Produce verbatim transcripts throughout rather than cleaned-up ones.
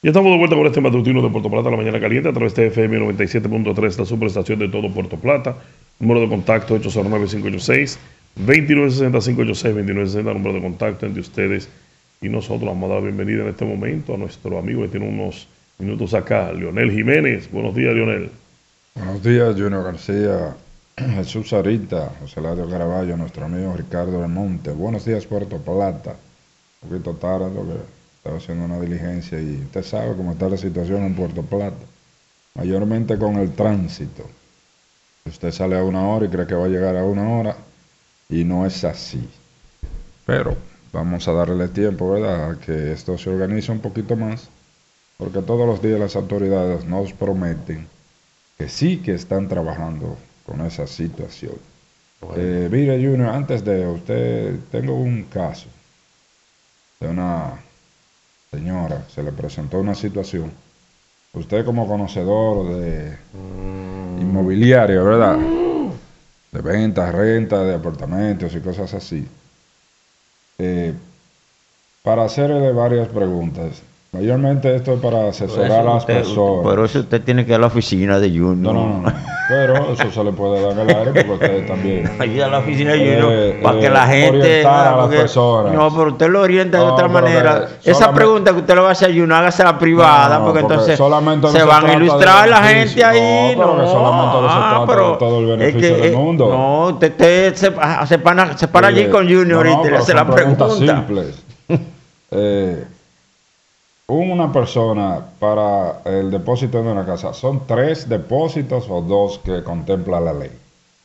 Ya estamos de vuelta con este matutino de Puerto Plata, la mañana caliente, a través de F M noventa y siete punto tres, la superestación de todo Puerto Plata. Número de contacto ocho cero nueve, cinco ocho seis, dos nueve seis cero, cinco ocho seis, dos nueve seis cero, número de contacto entre ustedes y nosotros. Vamos a dar la bienvenida en este momento a nuestro amigo que tiene unos minutos acá, Leonel Jiménez. Buenos días, Leonel. Buenos días, Junior García, Jesús Sarita, José Ladio Caraballo, nuestro amigo Ricardo del Monte. Buenos días, Puerto Plata. Un poquito tarde, lo que estaba haciendo una diligencia y usted sabe cómo está la situación en Puerto Plata, mayormente con el tránsito. Usted sale a una hora y cree que va a llegar a una hora y no es así. Pero vamos a darle tiempo, ¿verdad?, a que esto se organice un poquito más, porque todos los días las autoridades nos prometen que sí que están trabajando con esa situación. Bueno. Eh, mire, Junior, antes de usted, tengo un caso de una señora, se le presentó una situación. Usted como conocedor de mm. inmobiliaria, ¿verdad?, de venta, renta de apartamentos y cosas así. Eh, para hacerle varias preguntas. Mayormente esto es para asesorar a las usted, personas. Pero eso usted tiene que ir a la oficina de Junior. No, no, no, no. Pero eso se le puede dar en el aire porque usted también. Ayuda a la oficina de Junior eh, para eh, que la gente. Orientar a porque, las personas. No, pero usted lo orienta de no, otra manera. Esa pregunta que usted le va a hacer a Junior, hágasela privada, no, no, porque, porque entonces solamente se, se van a ilustrar la gente ahí. No, pero solamente no se trata pero de todo el beneficio es que, del mundo. No, usted, usted se, se, para, se para allí con Junior no, y le hace la pregunta. Simples. eh, Una persona para el depósito de una casa, ¿son tres depósitos o dos que contempla la ley?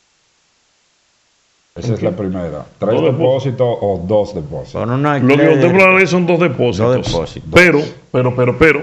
Esa es la primera. ¿Tres dos depósitos o dos depósitos? No Lo que contempla la ley son dos depósitos. Dos depósitos. Pero, pero, pero, pero,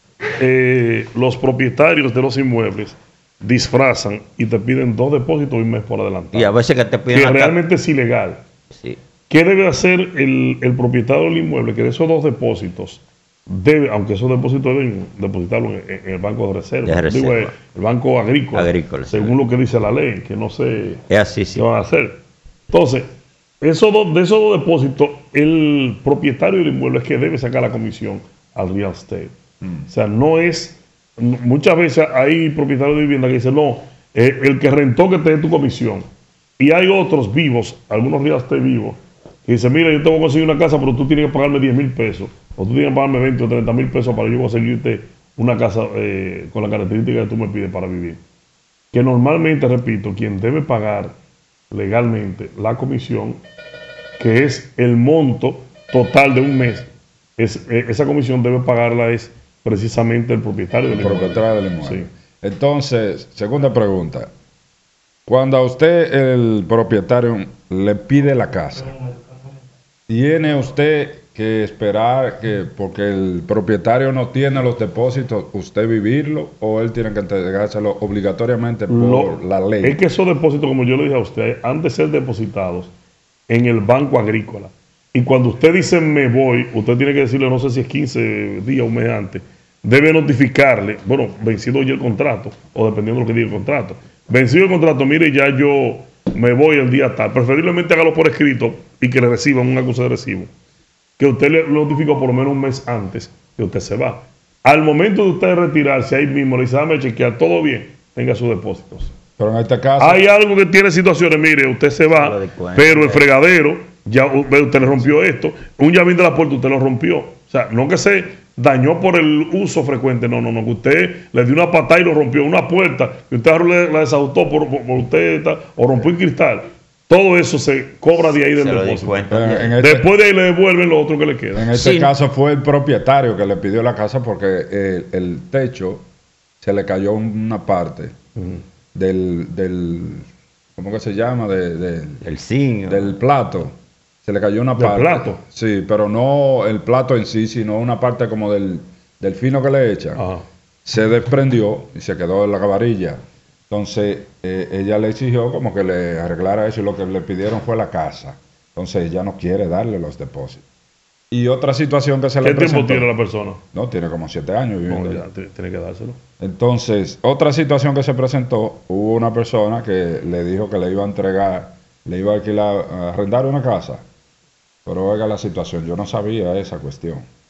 eh, los propietarios de los inmuebles disfrazan y te piden dos depósitos y un mes por adelantado. Y a veces que te piden... Que realmente es ilegal. Sí. ¿Qué debe hacer el, el propietario del inmueble? Que de esos dos depósitos debe, aunque esos depósitos deben depositarlo en, en el banco de reserva, de reserva. Digo, el, el banco agrícola, agrícola según sí. lo que dice la ley, que no sé es así, sí. qué van a hacer. Entonces, esos dos, de esos dos depósitos, el propietario del inmueble es que debe sacar la comisión al real estate. Mm. O sea, no es, muchas veces hay propietarios de vivienda que dicen, no, eh, el que rentó que te dé tu comisión. Y hay otros vivos, algunos real estate vivos, que dicen, mira, yo tengo que conseguir una casa, pero tú tienes que pagarme diez mil pesos. O tú tienes que pagarme veinte o treinta mil pesos para yo conseguirte una casa eh, con la característica que tú me pides para vivir. Que normalmente, repito, quien debe pagar legalmente la comisión, que es el monto total de un mes, es, eh, esa comisión debe pagarla es precisamente el propietario del inmueble. propietario del inmueble. Sí. Entonces, segunda pregunta. Cuando a usted, el propietario, le pide la casa, ¿tiene usted que esperar que, porque el propietario no tiene los depósitos, usted vivirlo, o él tiene que entregárselo obligatoriamente por lo, la ley? Es que esos depósitos, como yo le dije a usted, han de ser depositados en el banco agrícola. Y cuando usted dice me voy, usted tiene que decirle, no sé si es quince días o un mes antes, debe notificarle, bueno, vencido ya el contrato, o dependiendo de lo que diga el contrato. Vencido el contrato, mire, ya yo me voy el día tal. Preferiblemente hágalo por escrito y que le reciban un acuse de recibo. Que usted le notificó por lo menos un mes antes que usted se va. Al momento de usted retirarse, ahí mismo le dice, dame chequear todo bien, tenga sus depósitos. Pero en este caso... Hay algo que tiene situaciones, mire, usted se va, pero el fregadero, ya usted le rompió esto, un llavín de la puerta usted lo rompió. O sea, no que se dañó por el uso frecuente, no, no, no, que usted le dio una patada y lo rompió, una puerta, que usted la desajustó por, por, por usted, o rompió el cristal. Todo eso se cobra de ahí del depósito. En este, Después de ahí le devuelven lo otro que le queda. En este sí. caso fue el propietario que le pidió la casa porque el, el techo se le cayó una parte uh-huh. del, del, ¿cómo que se llama? De, de, el zinc. Del plato. Se le cayó una ¿Del parte. plato? Sí, pero no el plato en sí, sino una parte como del, del fino que le echan. Uh-huh. Se desprendió y se quedó en la cabarilla. Entonces, eh, ella le exigió como que le arreglara eso y lo que le pidieron fue la casa. Entonces, ella no quiere darle los depósitos. Y otra situación que se le presentó... ¿Qué tiempo tiene la persona? No, tiene como siete años viviendo. No, ya, tiene que dárselo. Entonces, otra situación que se presentó, hubo una persona que le dijo que le iba a entregar, le iba a alquilar, a arrendar una casa. Pero oiga la situación, yo no sabía esa cuestión.